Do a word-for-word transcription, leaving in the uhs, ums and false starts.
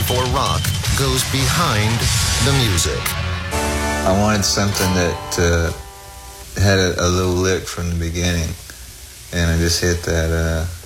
for rock goes behind the music. I wanted something that uh, had a, a little lick from the beginning, and I just hit that uh,